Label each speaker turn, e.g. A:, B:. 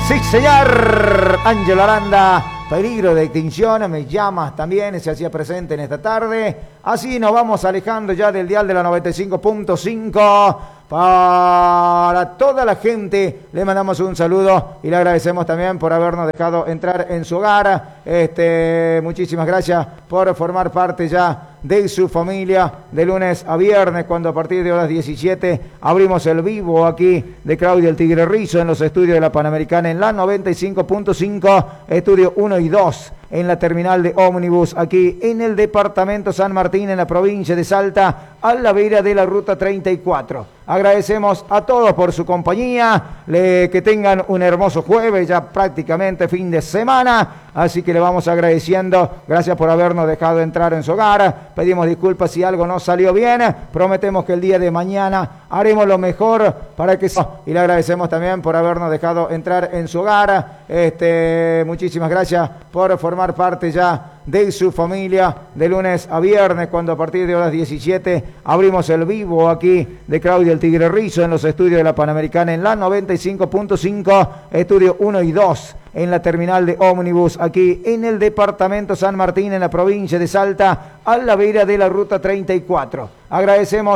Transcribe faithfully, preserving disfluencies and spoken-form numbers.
A: Sí, señor. Ángelo Aranda, peligro de extinción, me llamas también, se hacía presente en esta tarde. Así nos vamos alejando ya del dial de la noventa y cinco punto cinco. Para toda la gente le mandamos un saludo y le agradecemos también por habernos dejado entrar en su hogar. Este, muchísimas gracias por formar parte ya de su familia de lunes a viernes, cuando a partir de horas diecisiete abrimos el vivo aquí de Claudio el Tigre Rizzo en los estudios de la Panamericana en la noventa y cinco punto cinco, estudio uno y dos en la terminal de ómnibus aquí en el departamento San Martín, en la provincia de Salta, a la vera de la ruta treinta y cuatro. Agradecemos a todos por su compañía, le, que tengan un hermoso jueves, ya prácticamente fin de semana, así que le vamos agradeciendo, gracias por habernos dejado entrar en su hogar, pedimos disculpas si algo no salió bien, prometemos que el día de mañana haremos lo mejor para que... Y le agradecemos también por habernos dejado entrar en su hogar, este, muchísimas gracias por formar parte ya de su familia de lunes a viernes, cuando a partir de horas diecisiete abrimos el vivo aquí de Claudio el Tigre Rizzo en los estudios de la Panamericana en la noventa y cinco punto cinco, estudio uno y dos en la terminal de ómnibus aquí en el departamento San Martín, en la provincia de Salta, a la vera de la ruta treinta y cuatro. Agradecemos